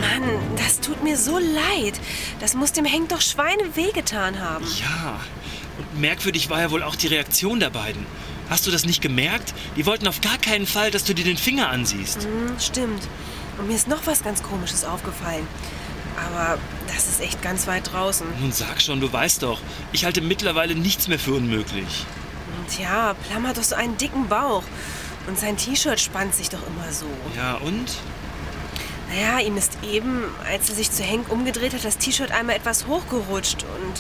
Mann, das tut mir so leid. Das muss dem Henk doch Schweine wehgetan haben. Ja, und merkwürdig war ja wohl auch die Reaktion der beiden. Hast du das nicht gemerkt? Die wollten auf gar keinen Fall, dass du dir den Finger ansiehst. Stimmt. Und mir ist noch was ganz Komisches aufgefallen. Aber das ist echt ganz weit draußen. Nun sag schon, du weißt doch, ich halte mittlerweile nichts mehr für unmöglich. Tja, Plum hat doch so einen dicken Bauch. Und sein T-Shirt spannt sich doch immer so. Ja, und? Naja, ihm ist eben, als er sich zu Henk umgedreht hat, das T-Shirt einmal etwas hochgerutscht. Und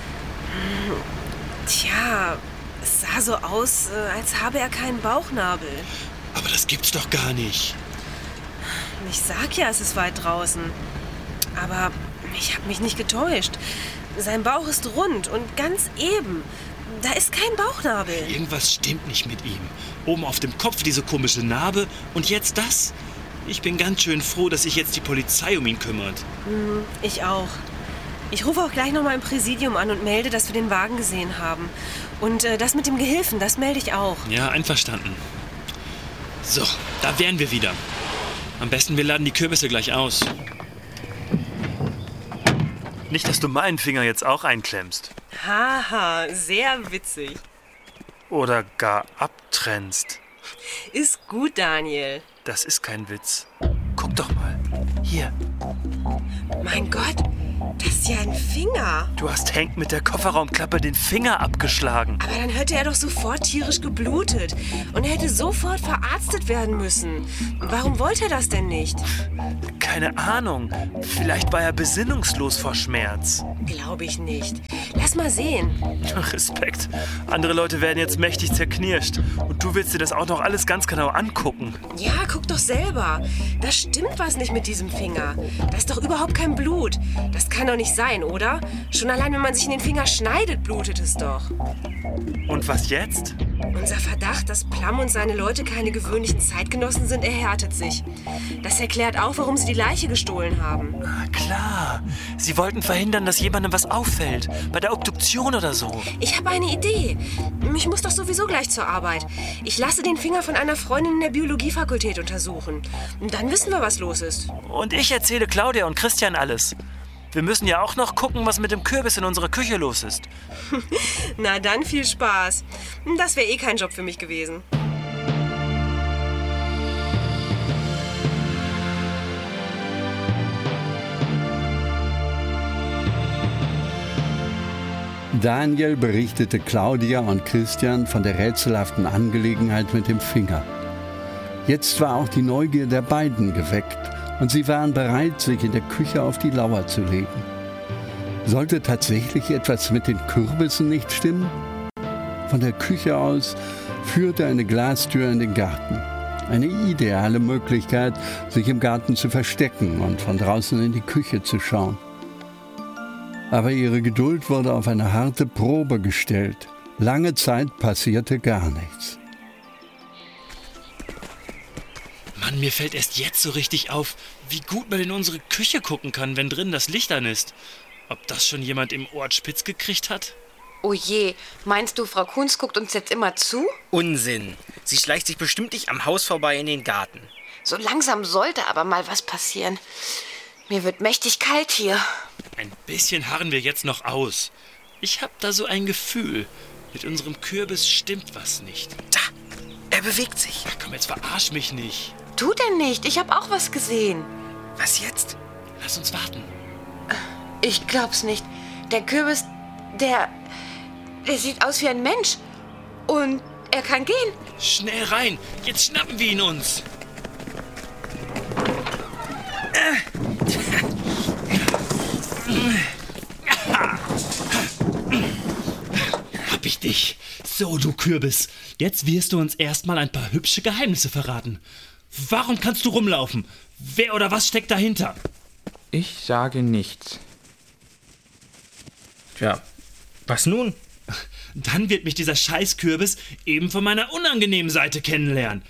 tja, es sah so aus, als habe er keinen Bauchnabel. Aber das gibt's doch gar nicht. Ich sag ja, es ist weit draußen. Aber ich habe mich nicht getäuscht. Sein Bauch ist rund und ganz eben. Da ist kein Bauchnabel. Irgendwas stimmt nicht mit ihm. Oben auf dem Kopf diese komische Narbe und jetzt das. Ich bin ganz schön froh, dass sich jetzt die Polizei um ihn kümmert. Ich auch. Ich rufe auch gleich nochmal im Präsidium an und melde, dass wir den Wagen gesehen haben. Und das mit dem Gehilfen, das melde ich auch. Ja, einverstanden. So, da wären wir wieder. Am besten, wir laden die Kürbisse gleich aus. Nicht, dass du meinen Finger jetzt auch einklemmst. Haha, sehr witzig. Oder gar abtrennst. Ist gut, Daniel. Das ist kein Witz. Guck doch mal. Hier. Mein Gott, das ist ja ein Finger. Du hast Henk mit der Kofferraumklappe den Finger abgeschlagen. Aber dann hätte er doch sofort tierisch geblutet. Und er hätte sofort verarztet werden müssen. Warum wollte er das denn nicht? Keine Ahnung. Vielleicht war er besinnungslos vor Schmerz. Glaube ich nicht. Lass mal sehen. Respekt. Andere Leute werden jetzt mächtig zerknirscht. Und du willst dir das auch noch alles ganz genau angucken. Ja, guck doch selber. Da stimmt was nicht mit diesem Finger. Da ist doch überhaupt kein Blut. Das kann doch nicht sein, oder? Schon allein, wenn man sich in den Finger schneidet, blutet es doch. Und was jetzt? Unser Verdacht, dass Plum und seine Leute keine gewöhnlichen Zeitgenossen sind, erhärtet sich. Das erklärt auch, warum sie die Leiche gestohlen haben. Klar. Sie wollten verhindern, dass jemandem was auffällt. Bei der Obduktion oder so. Ich habe eine Idee. Ich muss doch sowieso gleich zur Arbeit. Ich lasse den Finger von einer Freundin in der Biologiefakultät untersuchen. Und dann wissen wir, was los ist. Und ich erzähle Claudia und Christian alles. Wir müssen ja auch noch gucken, was mit dem Kürbis in unserer Küche los ist. Na dann viel Spaß. Das wäre eh kein Job für mich gewesen. Daniel berichtete Claudia und Christian von der rätselhaften Angelegenheit mit dem Finger. Jetzt war auch die Neugier der beiden geweckt und sie waren bereit, sich in der Küche auf die Lauer zu legen. Sollte tatsächlich etwas mit den Kürbissen nicht stimmen? Von der Küche aus führte eine Glastür in den Garten. Eine ideale Möglichkeit, sich im Garten zu verstecken und von draußen in die Küche zu schauen. Aber ihre Geduld wurde auf eine harte Probe gestellt. Lange Zeit passierte gar nichts. Mann, mir fällt erst jetzt so richtig auf, wie gut man in unsere Küche gucken kann, wenn drin das Licht an ist. Ob das schon jemand im Ort spitz gekriegt hat? Oh je, meinst du, Frau Kunz guckt uns jetzt immer zu? Unsinn. Sie schleicht sich bestimmt nicht am Haus vorbei in den Garten. So langsam sollte aber mal was passieren. Mir wird mächtig kalt hier. Ein bisschen harren wir jetzt noch aus. Ich hab da so ein Gefühl. Mit unserem Kürbis stimmt was nicht. Da, er bewegt sich. Ach komm, jetzt verarsch mich nicht. Tu denn nicht, ich hab auch was gesehen. Was jetzt? Lass uns warten. Ich glaub's nicht. Der Kürbis, der sieht aus wie ein Mensch. Und er kann gehen. Schnell rein, jetzt schnappen wir ihn uns. Hab ich dich. So, du Kürbis. Jetzt wirst du uns erstmal ein paar hübsche Geheimnisse verraten. Warum kannst du rumlaufen? Wer oder was steckt dahinter? Ich sage nichts. Tja, was nun? Dann wird mich dieser Scheißkürbis eben von meiner unangenehmen Seite kennenlernen.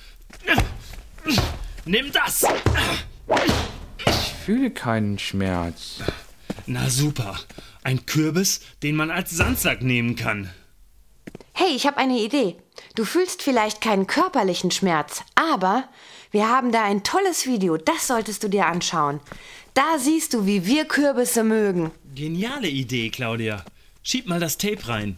Nimm das! Ich fühle keinen Schmerz. Na super. Ein Kürbis, den man als Sandsack nehmen kann. Hey, ich habe eine Idee. Du fühlst vielleicht keinen körperlichen Schmerz, aber Wir haben da ein tolles Video, das solltest du dir anschauen. Da siehst du, wie wir Kürbisse mögen. Geniale Idee, Claudia. Schieb mal das Tape rein.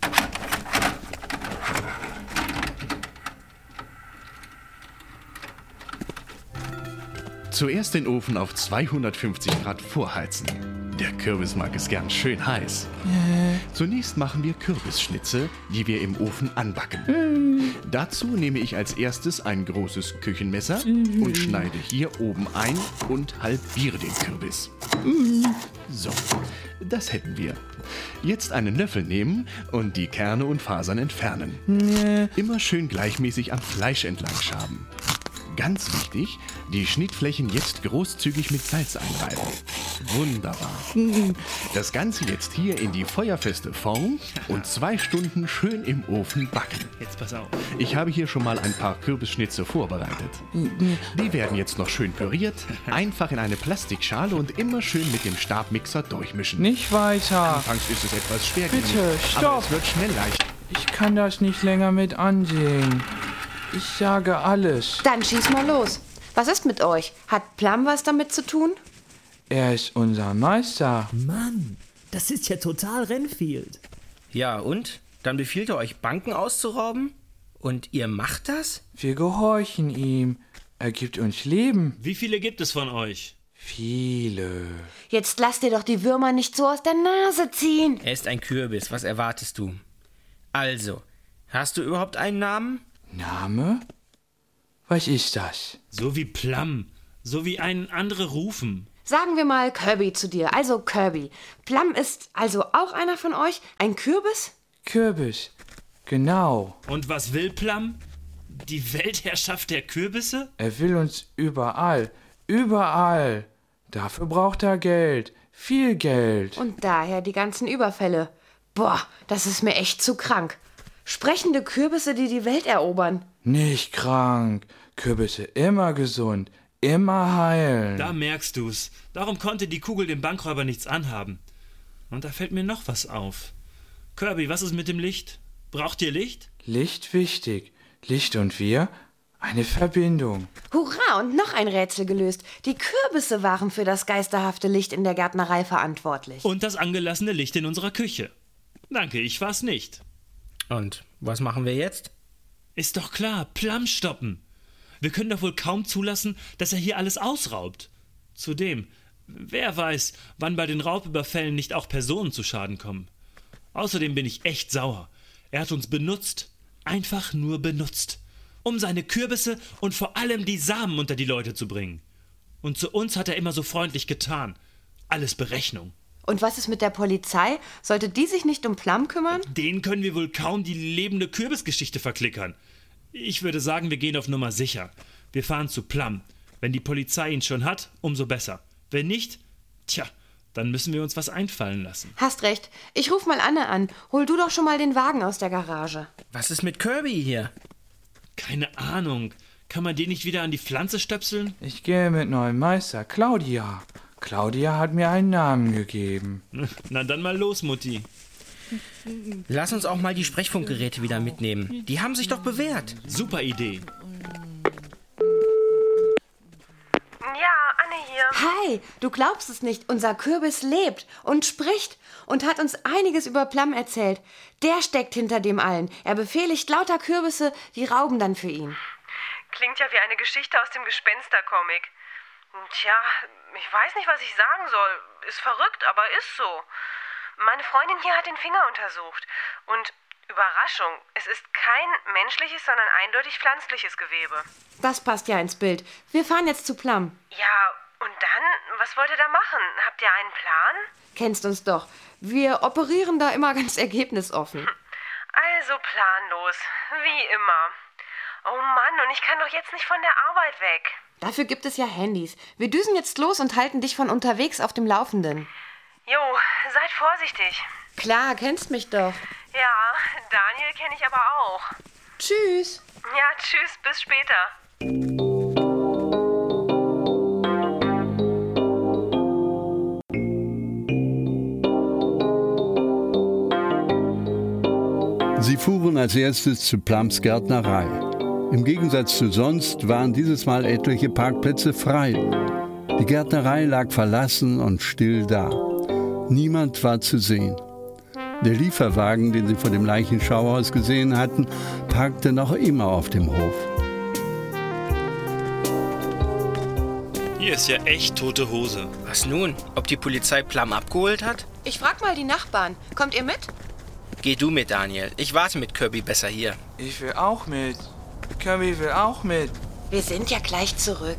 Zuerst den Ofen auf 250 Grad vorheizen. Der Kürbis mag es gern schön heiß. Zunächst machen wir Kürbisschnitze, die wir im Ofen anbacken. Dazu nehme ich als erstes ein großes Küchenmesser und schneide hier oben ein und halbiere den Kürbis. So, das hätten wir. Jetzt einen Löffel nehmen und die Kerne und Fasern entfernen. Immer schön gleichmäßig am Fleisch entlang schaben. Ganz wichtig, die Schnittflächen jetzt großzügig mit Salz einreiben. Wunderbar. Das Ganze jetzt hier in die feuerfeste Form und 2 Stunden schön im Ofen backen. Jetzt pass auf. Ich habe hier schon mal ein paar Kürbisschnitze vorbereitet. Die werden jetzt noch schön püriert, einfach in eine Plastikschale und immer schön mit dem Stabmixer durchmischen. Nicht weiter. Anfangs ist es etwas schwergängig, Bitte, stopp. aber es wird schnell leicht. Ich kann das nicht länger mit ansehen. Ich sage alles. Dann schieß mal los. Was ist mit euch? Hat Plum was damit zu tun? Er ist unser Meister. Mann, das ist ja total Renfield. Ja, und? Dann befiehlt er euch, Banken auszurauben? Und ihr macht das? Wir gehorchen ihm. Er gibt uns Leben. Wie viele gibt es von euch? Viele. Jetzt lass dir doch die Würmer nicht so aus der Nase ziehen. Er ist ein Kürbis, was erwartest du? Also, hast du überhaupt einen Namen? Name? Was ist das? So wie Plum. So wie einen andere rufen. Sagen wir mal Kirby zu dir, also Kirby. Plum ist also auch einer von euch? Ein Kürbis? Kürbis. Genau. Und was will Plum? Die Weltherrschaft der Kürbisse? Er will uns überall. Überall. Dafür braucht er Geld. Viel Geld. Und daher die ganzen Überfälle. Boah, das ist mir echt zu krank. Sprechende Kürbisse, die die Welt erobern. Nicht krank. Kürbisse immer gesund. Immer heilen. Da merkst du's. Darum konnte die Kugel dem Bankräuber nichts anhaben. Und da fällt mir noch was auf. Kirby, was ist mit dem Licht? Braucht ihr Licht? Licht wichtig. Licht und wir? Eine Verbindung. Hurra, und noch ein Rätsel gelöst. Die Kürbisse waren für das geisterhafte Licht in der Gärtnerei verantwortlich. Und das angelassene Licht in unserer Küche. Danke, ich war's nicht. Und was machen wir jetzt? Ist doch klar, Plum stoppen. Wir können doch wohl kaum zulassen, dass er hier alles ausraubt. Zudem, wer weiß, wann bei den Raubüberfällen nicht auch Personen zu Schaden kommen. Außerdem bin ich echt sauer. Er hat uns benutzt. Einfach nur benutzt. Um seine Kürbisse und vor allem die Samen unter die Leute zu bringen. Und zu uns hat er immer so freundlich getan. Alles Berechnung. Und was ist mit der Polizei? Sollte die sich nicht um Plum kümmern? Den können wir wohl kaum die lebende Kürbisgeschichte verklickern. Ich würde sagen, wir gehen auf Nummer sicher. Wir fahren zu Plum. Wenn die Polizei ihn schon hat, umso besser. Wenn nicht, dann müssen wir uns was einfallen lassen. Hast recht. Ich ruf mal Anne an. Hol du doch schon mal den Wagen aus der Garage. Was ist mit Kirby hier? Keine Ahnung. Kann man den nicht wieder an die Pflanze stöpseln? Ich gehe mit neuem Meister, Claudia. Claudia hat mir einen Namen gegeben. Na dann mal los, Mutti. Lass uns auch mal die Sprechfunkgeräte wieder mitnehmen. Die haben sich doch bewährt. Super Idee. Ja, Anne hier. Hi, du glaubst es nicht. Unser Kürbis lebt und spricht und hat uns einiges über Plum erzählt. Der steckt hinter dem allen. Er befehligt lauter Kürbisse, die rauben dann für ihn. Klingt ja wie eine Geschichte aus dem Gespenstercomic. Tja, ich weiß nicht, was ich sagen soll. Ist verrückt, aber ist so. Meine Freundin hier hat den Finger untersucht. Und Überraschung, es ist kein menschliches, sondern eindeutig pflanzliches Gewebe. Das passt ja ins Bild. Wir fahren jetzt zu Plum. Ja, und dann? Was wollt ihr da machen? Habt ihr einen Plan? Kennst uns doch. Wir operieren da immer ganz ergebnisoffen. Also planlos, wie immer. Oh Mann, und ich kann doch jetzt nicht von der Arbeit weg. Dafür gibt es ja Handys. Wir düsen jetzt los und halten dich von unterwegs auf dem Laufenden. Jo, seid vorsichtig. Klar, kennst mich doch. Ja, Daniel kenne ich aber auch. Tschüss. Ja, tschüss, bis später. Sie fuhren als erstes zu Plums Gärtnerei. Im Gegensatz zu sonst waren dieses Mal etliche Parkplätze frei. Die Gärtnerei lag verlassen und still da. Niemand war zu sehen. Der Lieferwagen, den sie vor dem Leichenschauhaus gesehen hatten, parkte noch immer auf dem Hof. Hier ist ja echt tote Hose. Was nun? Ob die Polizei Plum abgeholt hat? Ich frag mal die Nachbarn. Kommt ihr mit? Geh du mit, Daniel. Ich warte mit Kirby besser hier. Ich will auch mit. Kirby will auch mit. Wir sind ja gleich zurück.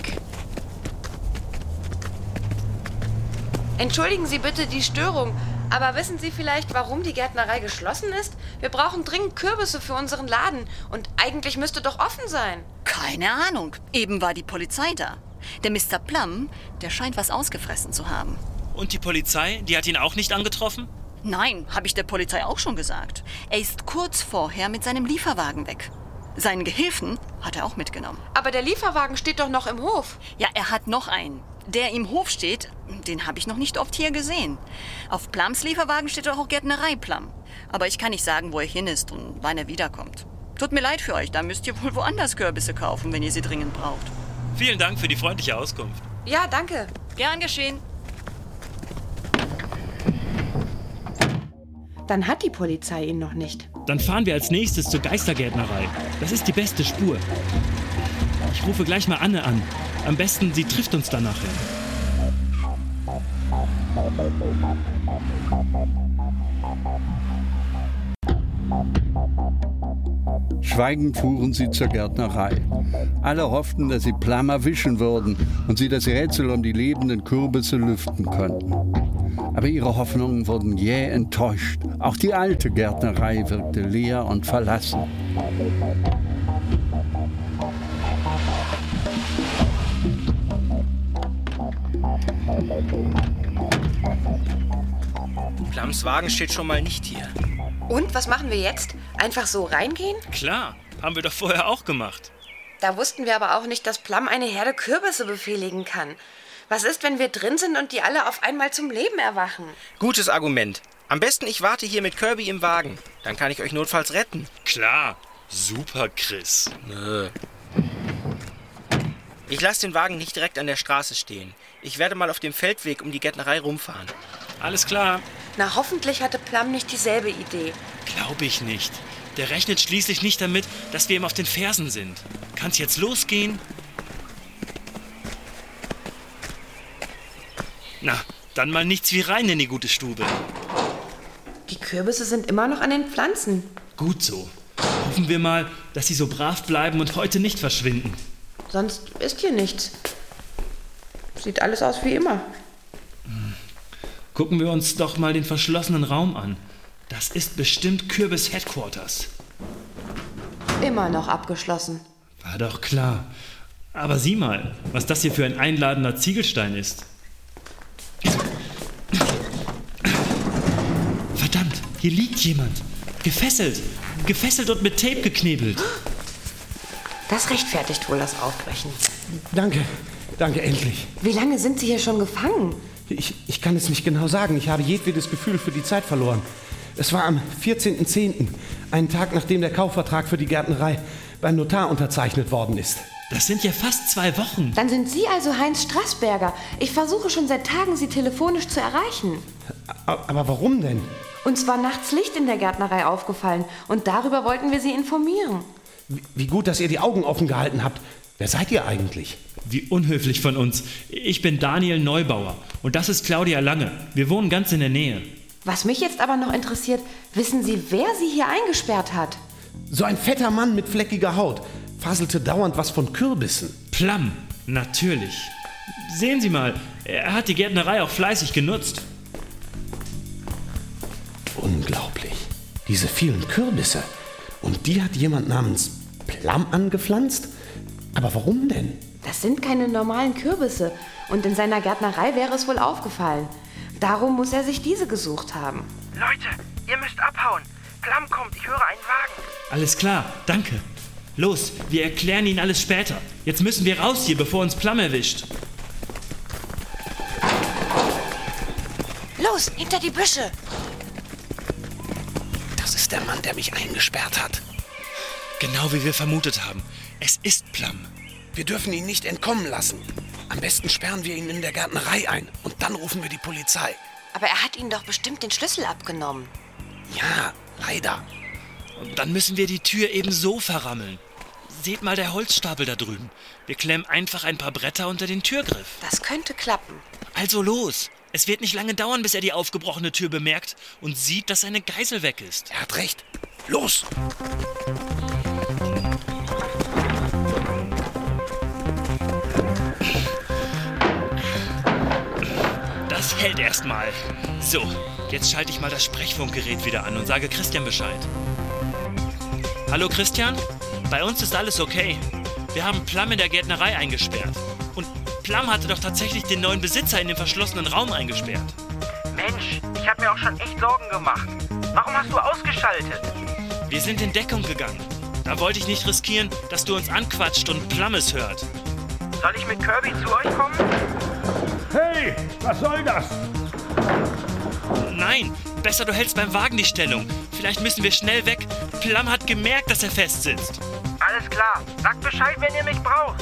Entschuldigen Sie bitte die Störung, aber wissen Sie vielleicht, warum die Gärtnerei geschlossen ist? Wir brauchen dringend Kürbisse für unseren Laden und eigentlich müsste doch offen sein. Keine Ahnung. Eben war die Polizei da. Der Mr. Plum, der scheint was ausgefressen zu haben. Und die Polizei, die hat ihn auch nicht angetroffen? Nein, habe ich der Polizei auch schon gesagt. Er ist kurz vorher mit seinem Lieferwagen weg. Seinen Gehilfen hat er auch mitgenommen. Aber der Lieferwagen steht doch noch im Hof. Ja, er hat noch einen. Der im Hof steht, den habe ich noch nicht oft hier gesehen. Auf Plums Lieferwagen steht doch auch Gärtnerei Plum. Aber ich kann nicht sagen, wo er hin ist und wann er wiederkommt. Tut mir leid für euch, da müsst ihr wohl woanders Kürbisse kaufen, wenn ihr sie dringend braucht. Vielen Dank für die freundliche Auskunft. Ja, danke. Gern geschehen. Dann hat die Polizei ihn noch nicht. Dann fahren wir als nächstes zur Geistergärtnerei. Das ist die beste Spur. Ich rufe gleich mal Anne an. Am besten, sie trifft uns dann nachher. Schweigend fuhren sie zur Gärtnerei. Alle hofften, dass sie Plum erwischen würden und sie das Rätsel um die lebenden Kürbisse lüften könnten. Aber ihre Hoffnungen wurden jäh enttäuscht. Auch die alte Gärtnerei wirkte leer und verlassen. Plums Wagen steht schon mal nicht hier. Und, was machen wir jetzt? Einfach so reingehen? Klar, haben wir doch vorher auch gemacht. Da wussten wir aber auch nicht, dass Plum eine Herde Kürbisse befehligen kann. Was ist, wenn wir drin sind und die alle auf einmal zum Leben erwachen? Gutes Argument. Am besten, ich warte hier mit Kirby im Wagen. Dann kann ich euch notfalls retten. Klar, super, Chris. Nö. Ich lasse den Wagen nicht direkt an der Straße stehen. Ich werde mal auf dem Feldweg um die Gärtnerei rumfahren. Alles klar. Na, hoffentlich hatte Plum nicht dieselbe Idee. Glaube ich nicht. Der rechnet schließlich nicht damit, dass wir ihm auf den Fersen sind. Kann's jetzt losgehen? Na, dann mal nichts wie rein in die gute Stube. Die Kürbisse sind immer noch an den Pflanzen. Gut so. Hoffen wir mal, dass sie so brav bleiben und heute nicht verschwinden. Sonst ist hier nichts. Sieht alles aus wie immer. Gucken wir uns doch mal den verschlossenen Raum an. Das ist bestimmt Kürbis Headquarters. Immer noch abgeschlossen. War doch klar. Aber sieh mal, was das hier für ein einladender Ziegelstein ist. Verdammt, hier liegt jemand. Gefesselt. Gefesselt und mit Tape geknebelt. Das rechtfertigt wohl das Aufbrechen. Danke, endlich. Wie lange sind Sie hier schon gefangen? Ich kann es nicht genau sagen. Ich habe jedwedes Gefühl für die Zeit verloren. Es war am 14.10., einen Tag, nachdem der Kaufvertrag für die Gärtnerei beim Notar unterzeichnet worden ist. Das sind ja fast 2 Wochen. Dann sind Sie also Heinz Straßberger. Ich versuche schon seit Tagen, Sie telefonisch zu erreichen. Aber warum denn? Uns war nachts Licht in der Gärtnerei aufgefallen und darüber wollten wir Sie informieren. Wie gut, dass ihr die Augen offen gehalten habt. Wer seid ihr eigentlich? Wie unhöflich von uns. Ich bin Daniel Neubauer und das ist Claudia Lange. Wir wohnen ganz in der Nähe. Was mich jetzt aber noch interessiert, wissen Sie, wer Sie hier eingesperrt hat? So ein fetter Mann mit fleckiger Haut. Faselte dauernd was von Kürbissen. Plum, natürlich. Sehen Sie mal, er hat die Gärtnerei auch fleißig genutzt. Unglaublich. Diese vielen Kürbisse. Und die hat jemand namens Plum angepflanzt? Aber warum denn? Das sind keine normalen Kürbisse. Und in seiner Gärtnerei wäre es wohl aufgefallen. Darum muss er sich diese gesucht haben. Leute, ihr müsst abhauen. Plum kommt, ich höre einen Wagen. Alles klar, danke. Los, wir erklären Ihnen alles später. Jetzt müssen wir raus hier, bevor uns Plum erwischt. Los, hinter die Büsche! Das ist der Mann, der mich eingesperrt hat. genau wie wir vermutet haben. Es ist Plum. Wir dürfen ihn nicht entkommen lassen. Am besten sperren wir ihn in der Gärtnerei ein und dann rufen wir die Polizei. Aber er hat ihnen doch bestimmt den Schlüssel abgenommen. Ja, leider. Und dann müssen wir die Tür eben so verrammeln. Seht mal der Holzstapel da drüben. Wir klemmen einfach ein paar Bretter unter den Türgriff. Das könnte klappen. Also los. Es wird nicht lange dauern, bis er die aufgebrochene Tür bemerkt und sieht, dass seine Geisel weg ist. Er hat recht. Los! Das hält erstmal. So, jetzt schalte ich mal das Sprechfunkgerät wieder an und sage Christian Bescheid. Hallo Christian? Bei uns ist alles okay. Wir haben Plum in der Gärtnerei eingesperrt. Und Plum hatte doch tatsächlich den neuen Besitzer in den verschlossenen Raum eingesperrt. Mensch, ich habe mir auch schon echt Sorgen gemacht. Warum hast du ausgeschaltet? Wir sind in Deckung gegangen. Da wollte ich nicht riskieren, dass du uns anquatscht und Plum es hört. Soll ich mit Kirby zu euch kommen? Hey, was soll das? Nein, besser du hältst beim Wagen die Stellung. Vielleicht müssen wir schnell weg. Plum hat gemerkt, dass er festsitzt. Alles klar. Sagt Bescheid, wenn ihr mich braucht.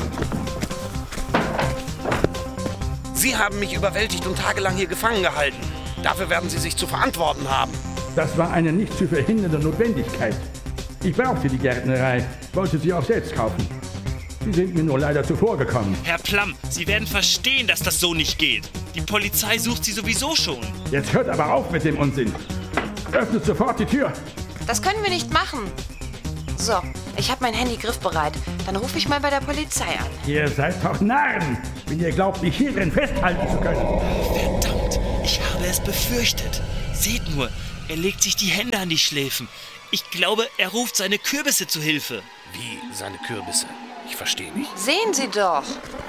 Sie haben mich überwältigt und tagelang hier gefangen gehalten. Dafür werden Sie sich zu verantworten haben. Das war eine nicht zu verhindernde Notwendigkeit. Ich brauchte die Gärtnerei, wollte sie auch selbst kaufen. Sie sind mir nur leider zuvorgekommen. Herr Plum, Sie werden verstehen, dass das so nicht geht. Die Polizei sucht Sie sowieso schon. Jetzt hört aber auf mit dem Unsinn. Öffnet sofort die Tür. Das können wir nicht machen. So, ich habe mein Handy griffbereit. Dann rufe ich mal bei der Polizei an. Ihr seid doch Narren, wenn ihr glaubt, mich hierin festhalten zu können. Verdammt, ich habe es befürchtet. Seht nur, er legt sich die Hände an die Schläfen. Ich glaube, er ruft seine Kürbisse zu Hilfe. Wie seine Kürbisse? Ich verstehe nicht. Sehen Sie doch.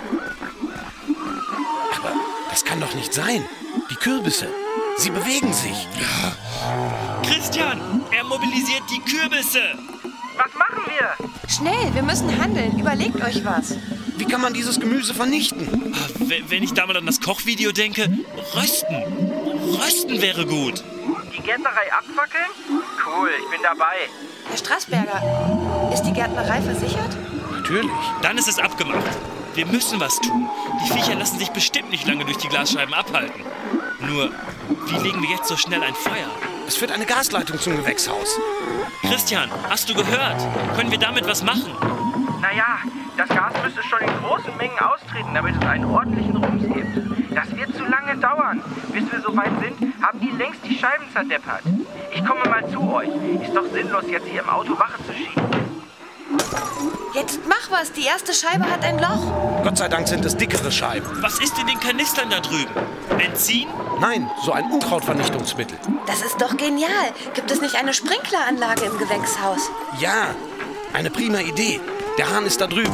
Aber das kann doch nicht sein. Die Kürbisse, sie bewegen sich. Christian, er mobilisiert die Kürbisse. Was machen wir? Schnell, wir müssen handeln. Überlegt euch was. Wie kann man dieses Gemüse vernichten? Wenn ich da mal an das Kochvideo denke, rösten. Rösten wäre gut. Die Gärtnerei abfackeln? Cool, ich bin dabei. Herr Straßberger, ist die Gärtnerei versichert? Natürlich. Dann ist es abgemacht. Wir müssen was tun. Die Viecher lassen sich bestimmt nicht lange durch die Glasscheiben abhalten. Nur, wie legen wir jetzt so schnell ein Feuer? Es führt eine Gasleitung zum Gewächshaus. Christian, hast du gehört? Können wir damit was machen? Naja, das Gas müsste schon in großen Mengen austreten, damit es einen ordentlichen Rums gibt. Das wird zu lange dauern. Bis wir so weit sind, haben die längst die Scheiben zerdeppert. Ich komme mal zu euch. Ist doch sinnlos, jetzt hier im Auto Wache zu schieben. Jetzt mach was, die erste Scheibe hat ein Loch. Gott sei Dank sind es dickere Scheiben. Was ist in den Kanistern da drüben? Benzin? Nein, so ein Unkrautvernichtungsmittel. Das ist doch genial. Gibt es nicht eine Sprinkleranlage im Gewächshaus? Ja, eine prima Idee. Der Hahn ist da drüben.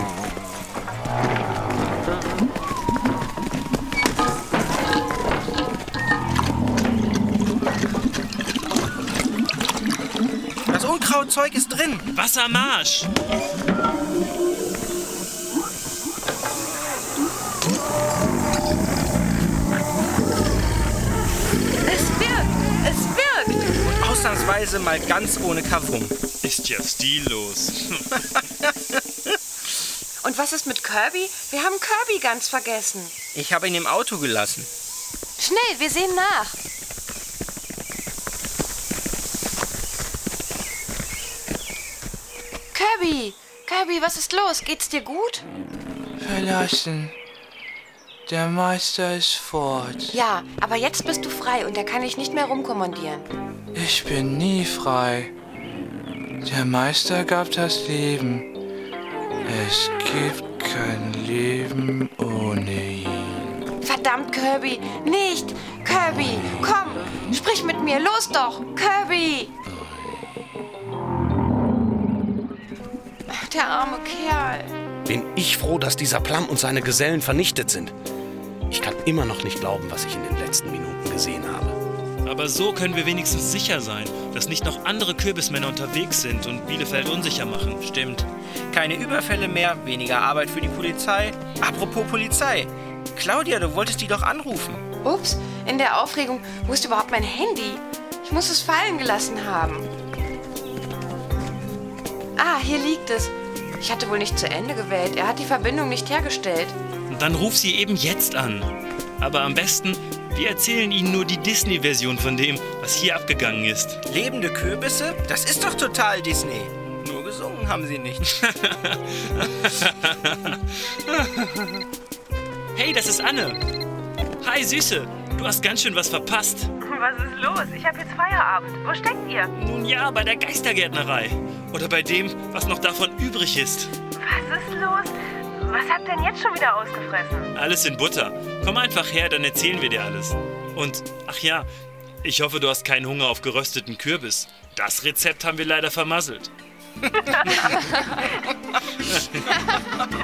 Das Unkrautzeug ist drin. Wassermarsch! Es wirkt! Und ausnahmsweise mal ganz ohne Kavum. Ist ja stillos. Und was ist mit Kirby? Wir haben Kirby ganz vergessen. Ich habe ihn im Auto gelassen. Schnell, wir sehen nach. Kirby, was ist los? Geht's dir gut? Verlassen. Der Meister ist fort. Ja, aber jetzt bist du frei und er kann dich nicht mehr rumkommandieren. Ich bin nie frei. Der Meister gab das Leben. Es gibt kein Leben ohne ihn. Verdammt, Kirby, nicht! Kirby, komm, sprich mit mir, los doch! Kirby! Der arme Kerl. Bin ich froh, dass dieser Plum und seine Gesellen vernichtet sind. Ich kann immer noch nicht glauben, was ich in den letzten Minuten gesehen habe. Aber so können wir wenigstens sicher sein, dass nicht noch andere Kürbismänner unterwegs sind und Bielefeld unsicher machen. Stimmt. Keine Überfälle mehr, weniger Arbeit für die Polizei. Apropos Polizei. Claudia, du wolltest die doch anrufen. Ups, in der Aufregung, wo ist überhaupt mein Handy? Ich muss es fallen gelassen haben. Ah, hier liegt es. Ich hatte wohl nicht zu Ende gewählt. Er hat die Verbindung nicht hergestellt. Dann ruf sie eben jetzt an. Aber am besten, wir erzählen Ihnen nur die Disney-Version von dem, was hier abgegangen ist. Lebende Kürbisse? Das ist doch total Disney. Nur gesungen haben sie nicht. Hey, das ist Anne. Hi, Süße. Du hast ganz schön was verpasst. Was ist los? Ich habe jetzt Feierabend. Wo steckt ihr? Nun ja, bei der Geistergärtnerei. Oder bei dem, was noch davon übrig ist. Was ist los? Was habt ihr denn jetzt schon wieder ausgefressen? Alles in Butter. Komm einfach her, dann erzählen wir dir alles. Und, ach ja, ich hoffe, du hast keinen Hunger auf gerösteten Kürbis. Das Rezept haben wir leider vermasselt.